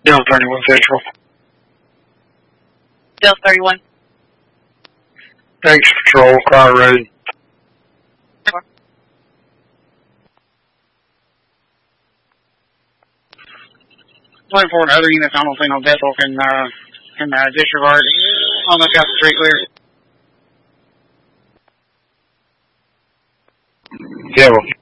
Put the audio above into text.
Dale 31 Central. Dale 31. Thanks, Patrol, car ready. 24 and other units, I don't see no vessel can disregard. Almost got the street clear. Yeah, well,